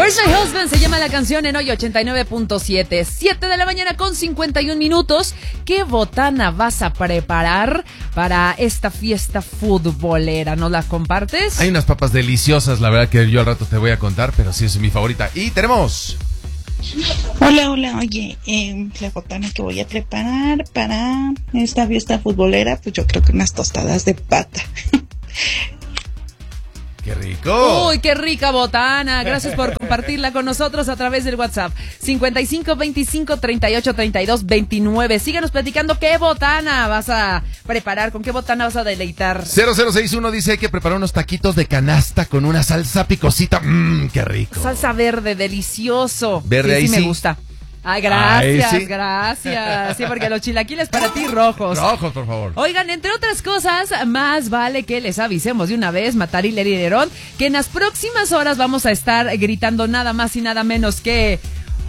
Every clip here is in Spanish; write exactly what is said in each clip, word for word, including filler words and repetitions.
Where's My Husband se llama la canción en hoy ochenta y nueve punto siete. siete de la mañana con cincuenta y un minutos. ¿Qué botana vas a preparar para esta fiesta futbolera? ¿Nos la compartes? Hay unas papas deliciosas, la verdad que yo al rato te voy a contar, pero sí es mi favorita. Y tenemos... Hola, hola, oye, eh, la botana que voy a preparar para esta fiesta futbolera, pues yo creo que unas tostadas de pata. ¡Qué rico! ¡Uy, qué rica botana! Gracias por compartirla con nosotros a través del WhatsApp. cincuenta y cinco veinticinco treinta y ocho treinta y dos veintinueve. Síganos platicando qué botana vas a preparar, con qué botana vas a deleitar. cero cero seis uno dice que preparó unos taquitos de canasta con una salsa picosita. ¡Mmm, qué rico! Salsa verde, delicioso. Verde, sí, ahí sí me sí. gusta. Ay, gracias, Ay, sí. gracias. Sí, porque los chilaquiles para ti rojos. Rojos, por favor. Oigan, entre otras cosas, más vale que les avisemos de una vez, Mataril Lerón, que en las próximas horas vamos a estar gritando nada más y nada menos que...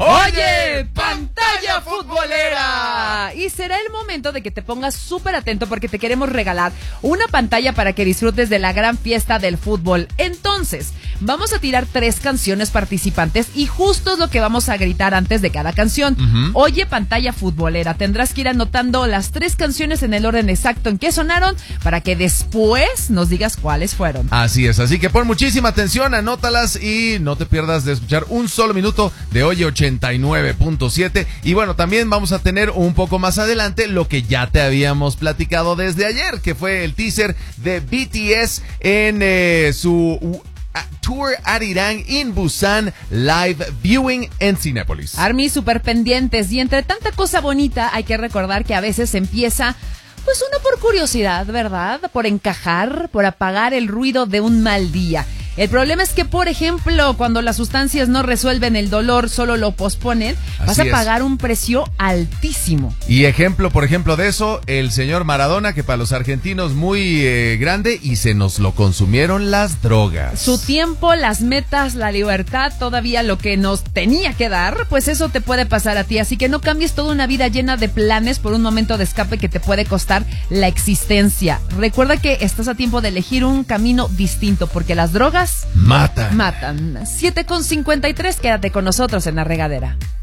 ¡Oye, pantalla futbolera! Y será el momento de que te pongas súper atento porque te queremos regalar una pantalla para que disfrutes de la gran fiesta del fútbol. Entonces, vamos a tirar tres canciones participantes y justo es lo que vamos a gritar antes de cada canción. Uh-huh. Oye, pantalla futbolera. Tendrás que ir anotando las tres canciones en el orden exacto en que sonaron para que después nos digas cuáles fueron. Así es, así que pon muchísima atención, anótalas y no te pierdas de escuchar un solo minuto de Oye ochenta y nueve punto siete. Y bueno, también vamos a tener un poco más adelante lo que ya te habíamos platicado desde ayer, que fue el teaser de B T S en eh, su uh, Tour Arirang in Busan Live Viewing en Cinépolis. Army, súper pendientes. Y entre tanta cosa bonita, hay que recordar que a veces empieza... Pues uno por curiosidad, ¿verdad? Por encajar, por apagar el ruido de un mal día. El problema es que, por ejemplo, cuando las sustancias no resuelven el dolor, solo lo posponen, vas a pagar un precio altísimo. Y ejemplo, por ejemplo, de eso, el señor Maradona, que para los argentinos muy eh, grande, y se nos lo consumieron las drogas. Su tiempo, las metas, la libertad, todavía lo que nos tenía que dar, pues eso te puede pasar a ti. Así que no cambies toda una vida llena de planes por un momento de escape que te puede costar la existencia. Recuerda que estás a tiempo de elegir un camino distinto, porque las drogas Matan. Matan. siete con cincuenta y tres, quédate con nosotros en La Regadera.